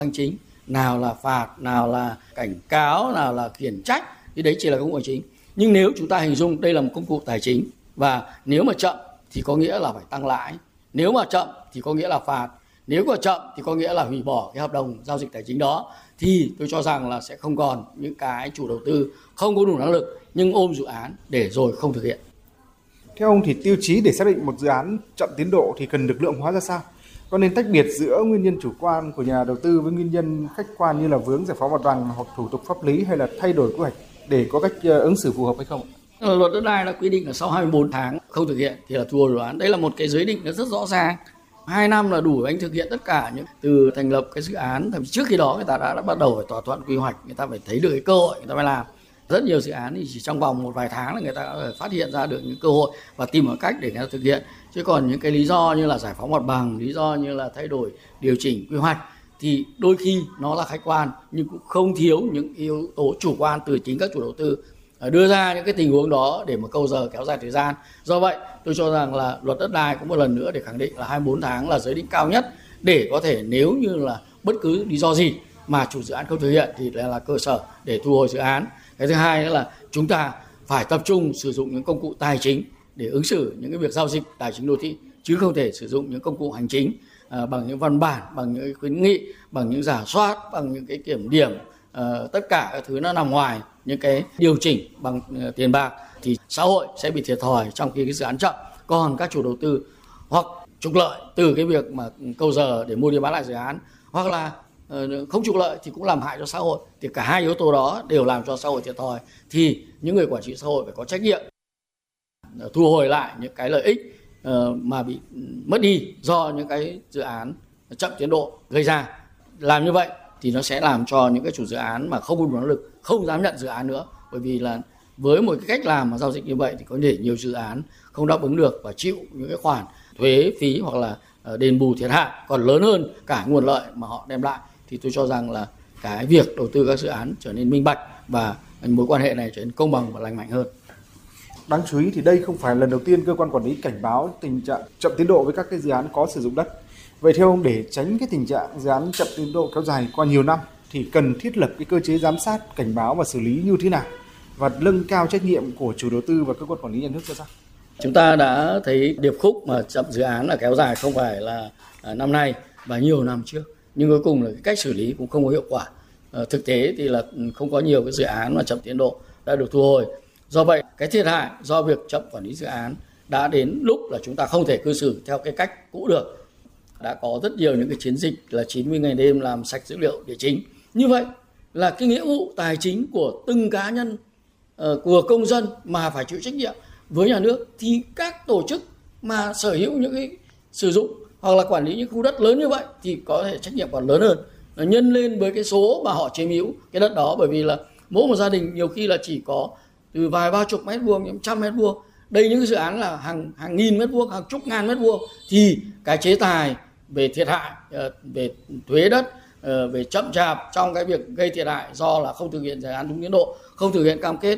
hành chính, nào là phạt, nào là cảnh cáo, nào là khiển trách, thì đấy chỉ là công cụ hành chính. Nhưng nếu chúng ta hình dung đây là một công cụ tài chính, và nếu mà chậm thì có nghĩa là phải tăng lãi, nếu mà chậm thì có nghĩa là phạt, nếu mà chậm thì có nghĩa là hủy bỏ cái hợp đồng giao dịch tài chính đó, thì tôi cho rằng là sẽ không còn những cái chủ đầu tư không có đủ năng lực nhưng ôm dự án để rồi không thực hiện. Theo ông thì tiêu chí để xác định một dự án chậm tiến độ thì cần được lượng hóa ra sao? Có nên tách biệt giữa nguyên nhân chủ quan của nhà đầu tư với nguyên nhân khách quan như là vướng giải phóng mặt bằng hoặc thủ tục pháp lý hay là thay đổi quy hoạch để có cách ứng xử phù hợp hay không? Luật đất đai đã quy định là sau 24 tháng không thực hiện thì là thu hồi dự án. Đây là một cái giới định nó rất rõ ràng. 2 năm là đủ anh thực hiện tất cả những từ thành lập cái dự án. Thậm chí trước khi đó người ta đã bắt đầu phải thỏa thuận quy hoạch, người ta phải thấy được cái cơ hội người ta mới làm. Rất nhiều dự án thì chỉ trong vòng một vài tháng là người ta đã phát hiện ra được những cơ hội và tìm một cách để người ta thực hiện. Chứ còn những cái lý do như là giải phóng mặt bằng, lý do như là thay đổi điều chỉnh quy hoạch thì đôi khi nó là khách quan nhưng cũng không thiếu những yếu tố chủ quan từ chính các chủ đầu tư đưa ra những cái tình huống đó để mà câu giờ kéo dài thời gian. Do vậy tôi cho rằng là luật đất đai cũng một lần nữa để khẳng định là 24 tháng là giới định cao nhất để có thể nếu như là bất cứ lý do gì mà chủ dự án không thực hiện thì là cơ sở để thu hồi dự án. Cái thứ hai nữa là chúng ta phải tập trung sử dụng những công cụ tài chính để ứng xử những cái việc giao dịch tài chính đô thị, chứ không thể sử dụng những công cụ hành chính bằng những văn bản, bằng những khuyến nghị, bằng những rà soát, bằng những cái kiểm điểm, tất cả các thứ nó nằm ngoài những cái điều chỉnh bằng tiền bạc thì xã hội sẽ bị thiệt thòi trong khi cái dự án chậm. Còn các chủ đầu tư hoặc trục lợi từ cái việc mà câu giờ để mua đi bán lại dự án, hoặc là không trục lợi thì cũng làm hại cho xã hội, thì cả hai yếu tố đó đều làm cho xã hội thiệt thòi, thì những người quản trị xã hội phải có trách nhiệm thu hồi lại những cái lợi ích mà bị mất đi do những cái dự án chậm tiến độ gây ra. Làm như vậy thì nó sẽ làm cho những cái chủ dự án mà không đủ năng lực không dám nhận dự án nữa, bởi vì là với một cái cách làm mà giao dịch như vậy thì có thể nhiều dự án không đáp ứng được và chịu những cái khoản thuế phí hoặc là đền bù thiệt hại còn lớn hơn cả nguồn lợi mà họ đem lại. Thì tôi cho rằng là cái việc đầu tư các dự án trở nên minh bạch và mối quan hệ này trở nên công bằng và lành mạnh hơn. Đáng chú ý thì đây không phải lần đầu tiên cơ quan quản lý cảnh báo tình trạng chậm tiến độ với các cái dự án có sử dụng đất. Vậy theo ông, để tránh cái tình trạng dự án chậm tiến độ kéo dài qua nhiều năm thì cần thiết lập cái cơ chế giám sát, cảnh báo và xử lý như thế nào, và nâng cao trách nhiệm của chủ đầu tư và cơ quan quản lý nhà nước ra sao? Chúng ta đã thấy điệp khúc mà chậm dự án là kéo dài không phải là năm nay và nhiều năm trước, nhưng cuối cùng là cái cách xử lý cũng không có hiệu quả. Thực tế thì là không có nhiều cái dự án mà chậm tiến độ đã được thu hồi. Do vậy cái thiệt hại do việc chậm quản lý dự án đã đến lúc là chúng ta không thể cư xử theo cái cách cũ được. Đã có rất nhiều những cái chiến dịch là 90 ngày đêm làm sạch dữ liệu địa chính. Như vậy là cái nghĩa vụ tài chính của từng cá nhân, của công dân mà phải chịu trách nhiệm với nhà nước, thì các tổ chức mà sở hữu những cái sử dụng hoặc là quản lý những khu đất lớn như vậy thì có thể trách nhiệm còn lớn hơn, nó nhân lên với cái số mà họ chiếm hữu cái đất đó. Bởi vì là mỗi một gia đình nhiều khi là chỉ có từ vài ba chục mét vuông, những trăm mét vuông. Đây những cái dự án là hàng nghìn mét vuông, hàng chục ngàn mét vuông, thì cái chế tài về thiệt hại, về thuế đất, về chậm chạp trong cái việc gây thiệt hại do là không thực hiện dự án đúng tiến độ, không thực hiện cam kết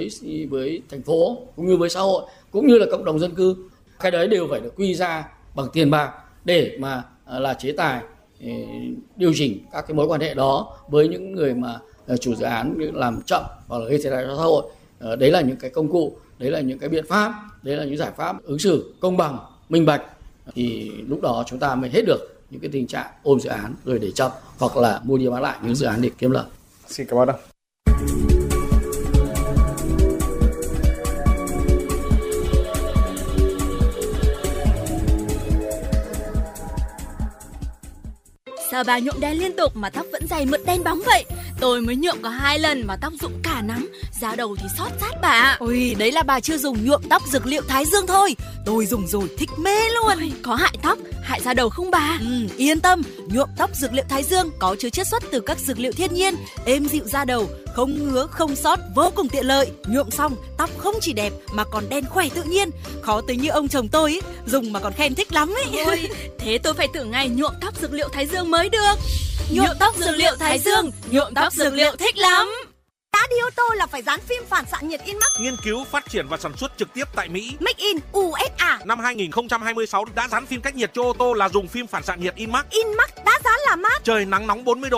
với thành phố cũng như với xã hội cũng như là cộng đồng dân cư, cái đấy đều phải được quy ra bằng tiền bạc để mà là chế tài điều chỉnh các cái mối quan hệ đó với những người mà chủ dự án làm chậm hoặc là gây thiệt hại cho xã hội. Đấy là những cái công cụ, đấy là những cái biện pháp, đấy là những giải pháp ứng xử công bằng, minh bạch, thì lúc đó chúng ta mới hết được những cái tình trạng ôm dự án rồi để chậm hoặc là mua đi bán lại những dự án để kiếm lợi. Xin cảm ơn ông. Sao bà nhuộm đen liên tục mà tóc vẫn dày mượt đen bóng vậy? Tôi mới nhuộm có 2 lần mà tóc rụng cả nắm, da đầu thì xót rát bà. Ôi, đấy là bà chưa dùng nhuộm tóc dược liệu Thái Dương thôi. Tôi dùng rồi thích mê luôn. Ôi, có hại tóc, hại da đầu không bà? Yên tâm, nhuộm tóc dược liệu Thái Dương có chứa chiết xuất từ các dược liệu thiên nhiên, êm dịu da đầu, không ngứa, không xót, vô cùng tiện lợi. Nhuộm xong, tóc không chỉ đẹp mà còn đen khỏe tự nhiên. Khó tính như ông chồng tôi ý, dùng mà còn khen thích lắm ấy. Ôi, thế tôi phải thử ngày nhuộm tóc dược liệu Thái Dương mới được. Nhuộm tóc dược liệu Thái Dương, nhuộm tóc dược liệu thích lắm. Đã đi ô tô là phải dán phim phản xạ nhiệt Inmax. Nghiên cứu, phát triển và sản xuất trực tiếp tại Mỹ. Make in USA. Năm 2026 đã dán phim cách nhiệt cho ô tô là dùng phim phản xạ nhiệt Inmax. Inmax đã dán là mát. Trời nắng nóng 40 độ